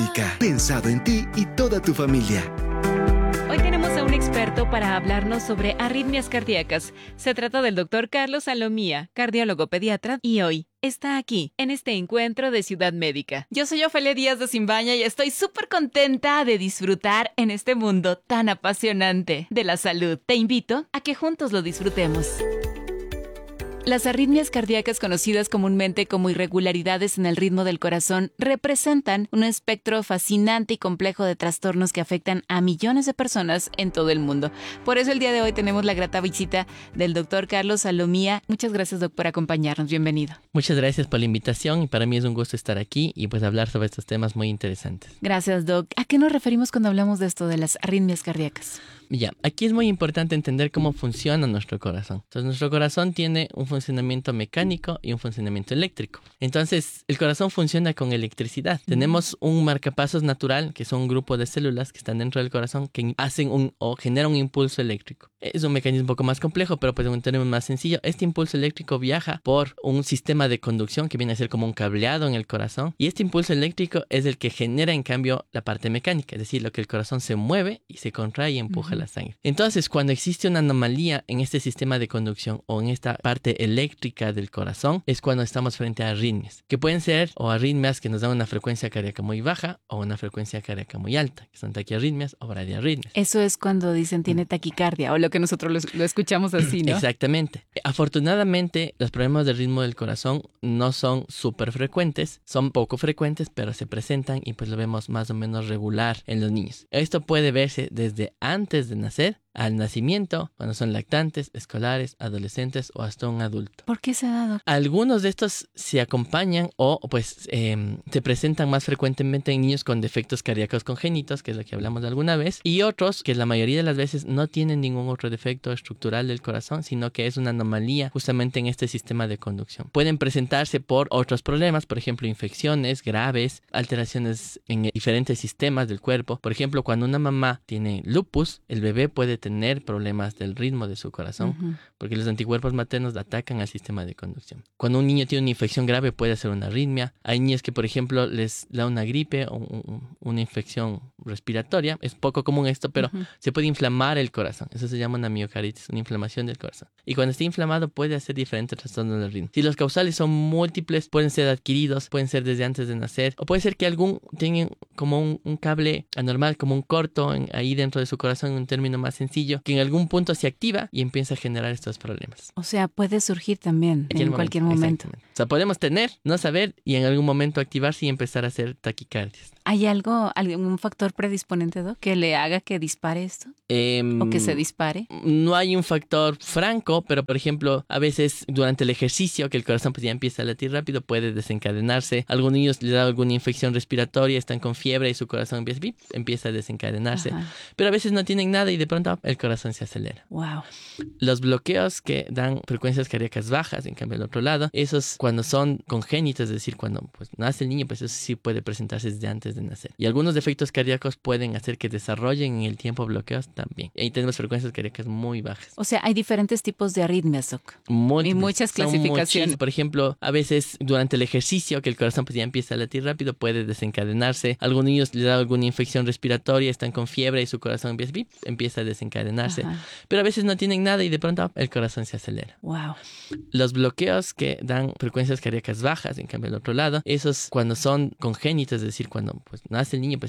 Médica, pensado en ti y toda tu familia. Hoy tenemos a un experto para hablarnos sobre arritmias cardíacas. Se trata del doctor Carlos Salomía, cardiólogo pediatra, y hoy está aquí, en este encuentro de Ciudad Médica. Yo soy Ofelia Díaz de Simbaña y estoy súper contenta de disfrutar en este mundo tan apasionante de la salud. Te invito a que juntos lo disfrutemos. Las arritmias cardíacas, conocidas comúnmente como irregularidades en el ritmo del corazón, representan un espectro fascinante y complejo de trastornos que afectan a millones de personas en todo el mundo. Por eso el día de hoy tenemos la grata visita del doctor Carlos Salomía. Muchas gracias, doc, por acompañarnos. Bienvenido. Muchas gracias por la invitación y para mí es un gusto estar aquí y pues hablar sobre estos temas muy interesantes. Gracias, doc. ¿A qué nos referimos cuando hablamos de esto de las arritmias cardíacas? Ya, aquí es muy importante entender cómo funciona nuestro corazón. Entonces, nuestro corazón tiene un funcionamiento mecánico y un funcionamiento eléctrico. Entonces, el corazón funciona con electricidad. Tenemos un marcapasos natural, que son un grupo de células que están dentro del corazón, que hacen o generan un impulso eléctrico. Es un mecanismo un poco más complejo, pero pues en un término más sencillo, este impulso eléctrico viaja por un sistema de conducción que viene a ser como un cableado en el corazón. Y este impulso eléctrico es el que genera, en cambio, la parte mecánica, es decir, lo que el corazón se mueve y se contrae y empuja la sangre. Entonces, cuando existe una anomalía en este sistema de conducción o en esta parte eléctrica del corazón, es cuando estamos frente a arritmias, que pueden ser o arritmias que nos dan una frecuencia cardíaca muy baja o una frecuencia cardíaca muy alta, que son taquiarritmias o bradiarritmias. Eso es cuando dicen tiene taquicardia o lo que nosotros lo escuchamos así, ¿no? Exactamente. Afortunadamente, los problemas del ritmo del corazón no son súper frecuentes, son poco frecuentes, pero se presentan y pues lo vemos más o menos regular en los niños. Esto puede verse desde antes de nacer, al nacimiento, cuando son lactantes, escolares, adolescentes o hasta un adulto. ¿Por qué se ha dado? Algunos de estos se acompañan o pues se presentan más frecuentemente en niños con defectos cardíacos congénitos, que es lo que hablamos de alguna vez, y otros que la mayoría de las veces no tienen ningún otro defecto estructural del corazón, sino que es una anomalía justamente en este sistema de conducción. Pueden presentarse por otros problemas, por ejemplo, infecciones graves, alteraciones en diferentes sistemas del cuerpo. Por ejemplo, cuando una mamá tiene lupus, el bebé puede tener problemas del ritmo de su corazón, porque los anticuerpos maternos atacan al sistema de conducción. Cuando un niño tiene una infección grave puede hacer una arritmia. Hay niños que, por ejemplo, les da una gripe o una infección respiratoria. Es poco común esto, pero se puede inflamar el corazón. Eso se llama una miocarditis, una inflamación del corazón. Y cuando está inflamado puede hacer diferentes trastornos del ritmo. Si los causales son múltiples, pueden ser adquiridos, pueden ser desde antes de nacer, o puede ser que algún tenga como un cable anormal, como un corto ahí dentro de su corazón, en un término más sencillo, que en algún punto se activa y empieza a generar estos problemas. O sea, puede surgir también en cualquier momento. O sea, podemos tener, no saber y en algún momento activarse y empezar a hacer taquicardias. ¿Hay algún factor predisponente, Doc, que le haga que dispare esto? ¿O que se dispare? No hay un factor franco, pero por ejemplo, a veces durante el ejercicio, que el corazón pues ya empieza a latir rápido, puede desencadenarse. A algunos niños les da alguna infección respiratoria, están con fiebre y su corazón empieza a desencadenarse. Ajá. Pero a veces no tienen nada y de pronto el corazón se acelera. Wow. Los bloqueos que dan frecuencias cardíacas bajas, en cambio al otro lado, esos cuando son congénitos, es decir, cuando pues nace el niño, pues eso sí puede presentarse desde antes de nacer. Y algunos defectos cardíacos pueden hacer que desarrollen en el tiempo bloqueos también. Y ahí tenemos frecuencias cardíacas muy bajas. O sea, hay diferentes tipos de arritmias, Doc. Y muchas clasificaciones. Por ejemplo, a veces durante el ejercicio, que el corazón pues ya empieza a latir rápido, puede desencadenarse. A algunos niños les da alguna infección respiratoria, están con fiebre y su corazón empieza a desencadenarse. Ajá. Pero a veces no tienen nada y de pronto el corazón se acelera. Wow. Los bloqueos que dan frecuencias cardíacas bajas, en cambio al otro lado, esos cuando son congénitos, es decir, cuando pues nace el niño, pues